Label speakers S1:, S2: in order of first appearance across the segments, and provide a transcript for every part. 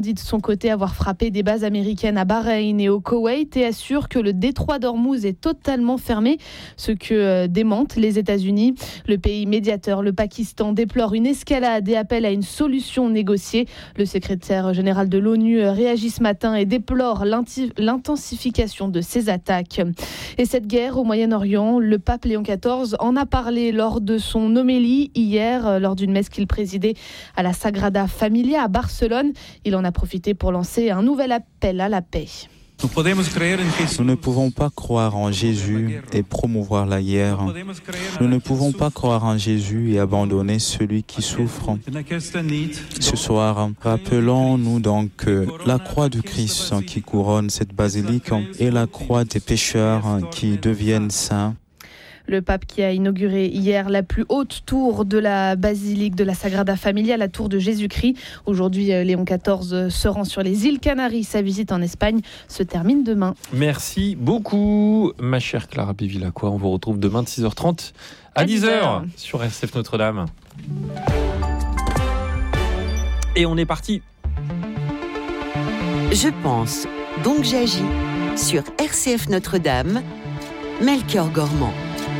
S1: dit de son côté avoir frappé des bases américaines à Bahreïn et au Koweït et assure que le détroit d'Ormuz est totalement fermé, ce que démentent les États-Unis. Le pays médiateur, le Pakistan, déplore une escalade et appelle à une solution négociée. Le secrétaire général de l'ONU réagit ce matin et déplore l'intensification de ces attaques. Et cette guerre au Moyen-Orient, le pape Léon XIV en a parlé lors de son homélie hier, lors d'une messe qu'il présidait à la Sagrada Familia à Barcelone. Il en a profité pour lancer un nouvel appel à la paix.
S2: Nous ne pouvons pas croire en Jésus et promouvoir la guerre. Nous ne pouvons pas croire en Jésus et abandonner celui qui souffre. Ce soir, rappelons-nous donc que la croix du Christ qui couronne cette basilique est la croix des pécheurs qui deviennent saints.
S1: Le pape qui a inauguré hier la plus haute tour de la basilique de la Sagrada Familia, la tour de Jésus-Christ. Aujourd'hui, Léon XIV se rend sur les îles Canaries. Sa visite en Espagne se termine demain.
S3: Merci beaucoup, ma chère Clara Bévilacqua. On vous retrouve demain de 6h30 à 10h sur RCF Notre-Dame. Et on est parti.
S4: Je pense, donc j'agis sur RCF Notre-Dame. Melchior Gormand.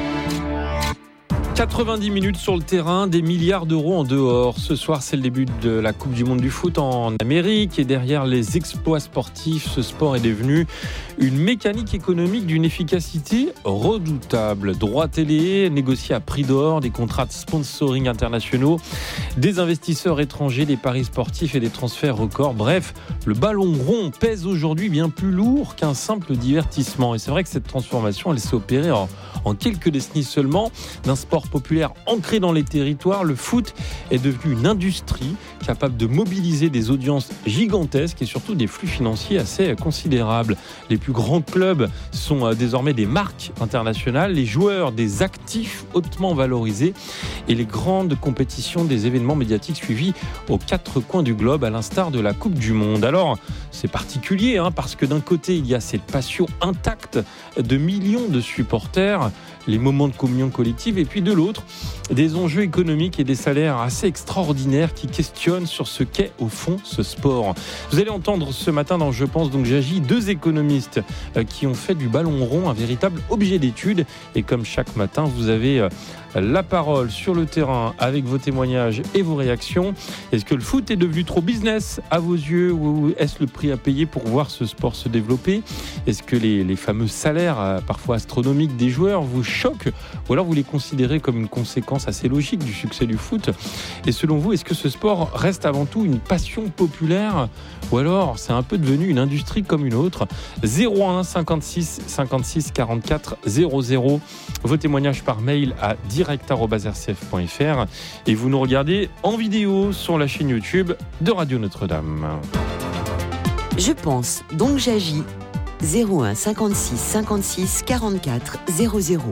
S3: 90 minutes sur le terrain, des milliards d'euros en dehors. Ce soir, c'est le début de la Coupe du Monde du foot en Amérique. Et derrière les exploits sportifs, ce sport est devenu une mécanique économique d'une efficacité redoutable. Droits télé, négociés à prix d'or, des contrats de sponsoring internationaux, des investisseurs étrangers, des paris sportifs et des transferts records. Bref, le ballon rond pèse aujourd'hui bien plus lourd qu'un simple divertissement. Et c'est vrai que cette transformation, elle s'est opérée en quelques décennies seulement. D'un sport populaire ancré dans les territoires, le foot est devenu une industrie capable de mobiliser des audiences gigantesques et surtout des flux financiers assez considérables. Les plus grands clubs sont désormais des marques internationales, les joueurs des actifs hautement valorisés et les grandes compétitions des événements médiatiques suivis aux quatre coins du globe, à l'instar de la Coupe du Monde. Alors, c'est particulier parce que d'un côté, il y a cette passion intacte de millions de supporters, les moments de communion collective, et puis de l'autre, des enjeux économiques et des salaires assez extraordinaires qui questionnent sur ce qu'est au fond ce sport. Vous allez entendre ce matin dans Je pense donc j'agis deux économistes qui ont fait du ballon rond un véritable objet d'étude, et comme chaque matin, vous avez la parole sur le terrain avec vos témoignages et vos réactions. Est-ce que le foot est devenu trop business à vos yeux, ou est-ce le prix à payer pour voir ce sport se développer ? Est-ce que les fameux salaires parfois astronomiques des joueurs vous choquent, ou alors vous les considérez comme une conséquence assez logique du succès du foot ? Et selon vous, est-ce que ce sport reste avant tout une passion populaire, ou alors c'est un peu devenu une industrie comme une autre ? 01 56 56 44 00. Vos témoignages par mail à direct@rcf.fr et vous nous regardez en vidéo sur la chaîne YouTube de Radio Notre-Dame.
S4: Je pense, donc j'agis. 01 56 56 44 00.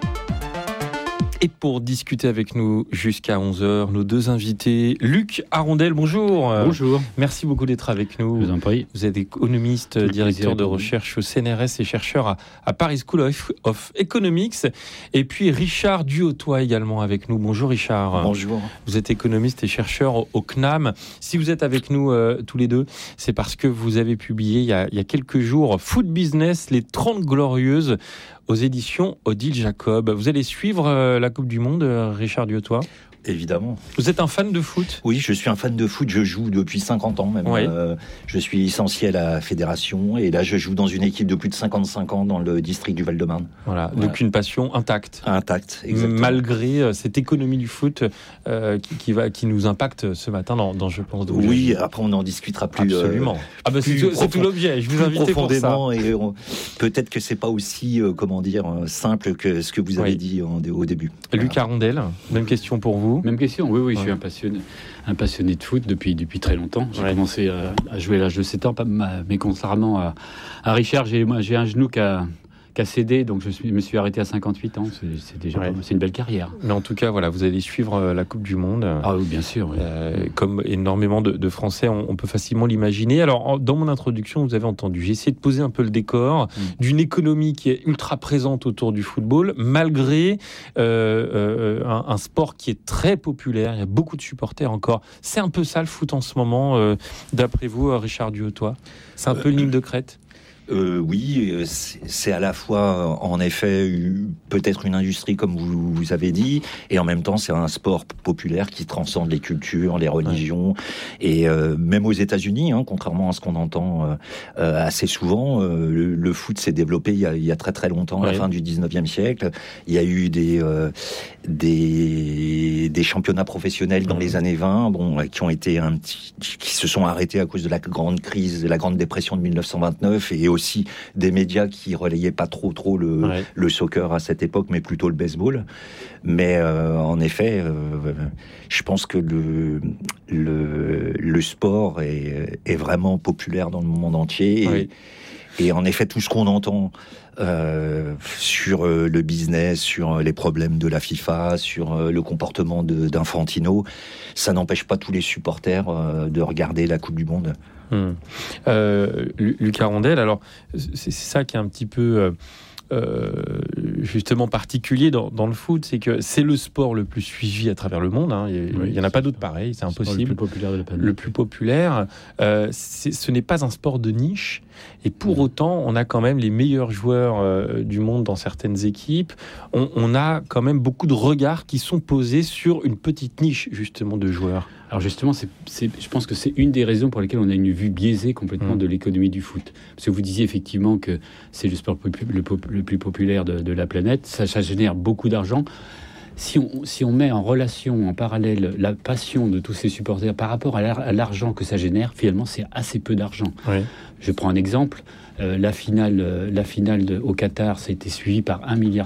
S3: Et pour discuter avec nous jusqu'à 11h, nos deux invités, Luc Arondel, bonjour.
S5: Bonjour.
S3: Merci beaucoup d'être avec nous.
S5: Je vous en prie.
S3: Vous êtes économiste, directeur de recherche au CNRS et chercheur à Paris School of Economics. Et puis Richard Duhautois également avec nous. Bonjour Richard.
S6: Bonjour.
S3: Vous êtes économiste et chercheur au CNAM. Si vous êtes avec nous tous les deux, c'est parce que vous avez publié il y a quelques jours Food Business, les 30 glorieuses, aux éditions Odile Jacob. Vous allez suivre la Coupe du Monde, Richard Duhautois ?
S6: Évidemment.
S3: Vous êtes un fan de foot ?
S6: Oui, je suis un fan de foot. Je joue depuis 50 ans même.
S3: Oui.
S6: Je suis licencié à la fédération et là, je joue dans une équipe de plus de 55 ans dans le district du Val-de-Marne.
S3: Voilà. Donc une passion intacte.
S6: Intacte, exactement.
S3: Malgré cette économie du foot qui nous impacte ce matin dans Je pense. Donc,
S6: oui, après on en discutera plus.
S3: Absolument. C'est tout l'objet. Je vous invite
S6: profondément
S3: pour ça.
S6: Et peut-être que c'est pas aussi simple que ce que vous avez dit au début.
S3: Luc Arondel, même question pour vous.
S5: Même question, oui, je suis un passionné de foot depuis très longtemps. J'ai commencé à jouer à l'âge de 7 ans, mais contrairement à Richard, j'ai un genou qui a qu'a cédé, donc je me suis arrêté à 58 ans. C'est déjà c'est une belle carrière.
S3: Mais en tout cas, voilà, vous allez suivre la Coupe du Monde.
S5: Ah oui, bien sûr. Oui.
S3: Comme énormément de Français, on peut facilement l'imaginer. Alors, dans mon introduction, vous avez entendu, j'ai essayé de poser un peu le décor d'une économie qui est ultra présente autour du football, malgré un sport qui est très populaire. Il y a beaucoup de supporters encore. C'est un peu ça le foot en ce moment, d'après vous, Richard Duhautois. C'est un peu une ligne de crête.
S6: Oui, c'est à la fois, en effet, peut-être une industrie, comme vous avez dit, et en même temps, c'est un sport populaire qui transcende les cultures, les religions, et même aux États-Unis, contrairement à ce qu'on entend assez souvent, le foot s'est développé il y a très très longtemps, à la fin du 19e siècle. Il y a eu des championnats professionnels dans les années 20, qui ont été qui se sont arrêtés à cause de la grande crise, de la grande dépression de 1929, et aussi des médias qui relayaient pas trop le soccer à cette époque, mais plutôt le baseball. Mais en effet, je pense que le sport est vraiment populaire dans le monde entier. Et en effet, tout ce qu'on entend sur le business, sur les problèmes de la FIFA, sur le comportement d'Infantino, ça n'empêche pas tous les supporters de regarder la Coupe du Monde.
S3: Lucas Rondel, alors c'est ça qui est un petit peu justement particulier dans le foot, c'est que c'est le sport le plus suivi à travers le monde. Il n'y en a pas d'autre pareil, c'est impossible.
S5: Le plus populaire de la planète.
S3: Le plus populaire. Ce n'est pas un sport de niche. Et pour autant, on a quand même les meilleurs joueurs du monde dans certaines équipes. On a quand même beaucoup de regards qui sont posés sur une petite niche, justement, de joueurs.
S5: Alors justement, je pense que c'est une des raisons pour lesquelles on a une vue biaisée complètement de l'économie du foot. Parce que vous disiez effectivement que c'est le sport le plus populaire de la planète. Ça génère beaucoup d'argent. Si on met en relation, en parallèle, la passion de tous ces supporters par rapport à l'argent que ça génère, finalement, c'est assez peu d'argent. Je prends un exemple. La finale au Qatar, ça a été suivi par 1,5 milliard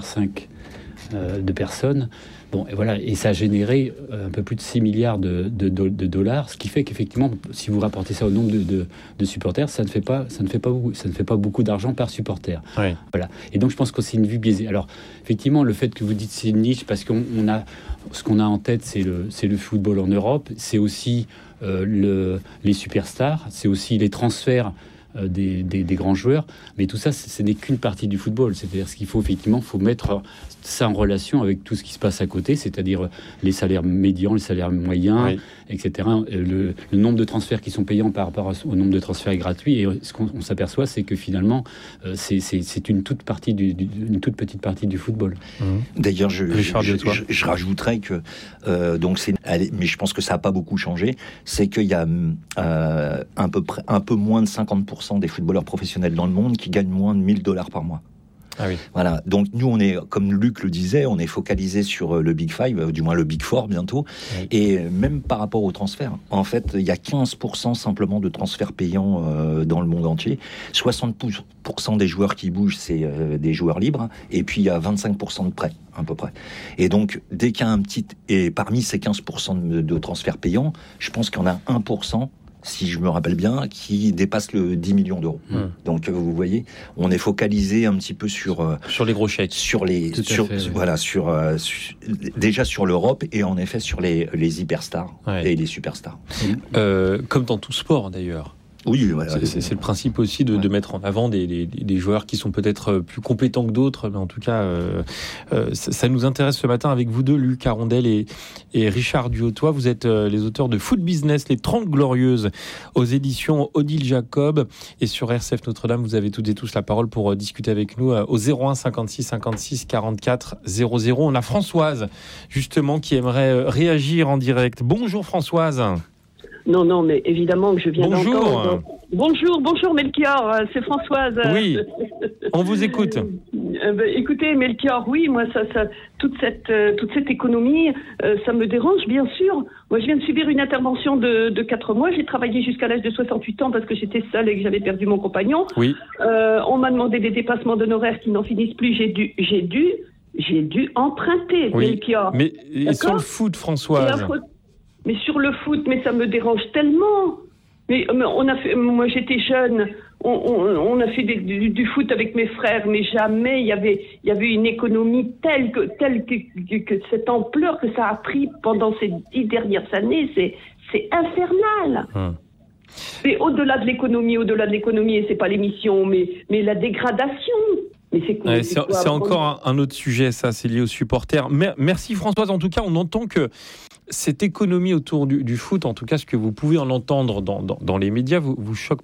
S5: de personnes. Et voilà, et ça a généré un peu plus de 6 milliards de dollars, ce qui fait qu'effectivement, si vous rapportez ça au nombre de supporters, ça ne fait pas beaucoup d'argent par supporter. Voilà. Et donc je pense que c'est une vue biaisée. Alors effectivement, le fait que vous dites c'est une niche, parce ce qu'on a en tête, c'est le football en Europe, c'est aussi les superstars, c'est aussi les transferts des grands joueurs, mais tout ça, ce n'est qu'une partie du football. C'est-à-dire qu'il faut mettre ça en relation avec tout ce qui se passe à côté, c'est-à-dire les salaires médians, les salaires moyens, etc. Le nombre de transferts qui sont payants par rapport au nombre de transferts gratuits. Et ce qu'on s'aperçoit, c'est que finalement, c'est une toute petite partie du football.
S6: D'ailleurs, je rajouterais que mais je pense que ça n'a pas beaucoup changé. C'est qu'il y a un peu moins de 50% des footballeurs professionnels dans le monde qui gagnent moins de $1,000 par mois. Voilà. Donc nous, on est, comme Luc le disait, on est focalisé sur le Big Five, du moins le Big Four bientôt. Et même par rapport aux transferts, en fait, il y a 15% simplement de transferts payants dans le monde entier. 60% des joueurs qui bougent, c'est des joueurs libres. Et puis il y a 25% de prêts, à peu près. Et donc, dès qu'il y a et parmi ces 15% de transferts payants, je pense qu'il y en a 1%, si je me rappelle bien, qui dépasse le 10 millions d'euros. Donc, vous voyez, on est focalisé un petit peu sur
S3: les gros chèques.
S6: Déjà sur l'Europe et en effet sur les hyperstars et les superstars.
S3: Comme dans tout sport, d'ailleurs.
S6: Oui, voilà.
S3: C'est le principe aussi de mettre en avant des joueurs qui sont peut-être plus compétents que d'autres, mais en tout cas, ça nous intéresse ce matin avec vous deux, Lucas Rondel et Richard Duhautois. Vous êtes les auteurs de Foot Business, les 30 Glorieuses, aux éditions Odile Jacob. Et sur RCF Notre-Dame, vous avez toutes et tous la parole pour discuter avec nous au 01 56 56 44 00. On a Françoise, justement, qui aimerait réagir en direct. Bonjour Françoise.
S7: Non, mais évidemment que je viens d'entendre.
S3: Bonjour
S7: Melchior, c'est Françoise.
S3: Oui, on vous écoute.
S7: Écoutez, Melchior, oui, moi, toute cette économie, ça me dérange, bien sûr. Moi, je viens de subir une intervention de 4 mois. J'ai travaillé jusqu'à l'âge de 68 ans parce que j'étais seule et que j'avais perdu mon compagnon.
S3: Oui.
S7: On m'a demandé des dépassements d'honoraires qui n'en finissent plus. J'ai dû emprunter, Melchior.
S3: Mais sur le foot, Françoise.
S7: Mais sur le foot, mais ça me dérange tellement. Mais on a fait, moi j'étais jeune, on a fait du foot avec mes frères, mais jamais il y avait une économie telle que cette ampleur que ça a pris pendant ces 10 dernières années, c'est infernal. Mais au-delà de l'économie, et c'est pas l'émission, mais la dégradation. Mais
S3: c'est encore un autre sujet, ça, c'est lié aux supporters. Merci Françoise, en tout cas, on entend que cette économie autour du foot, en tout cas ce que vous pouvez en entendre dans les médias, vous choque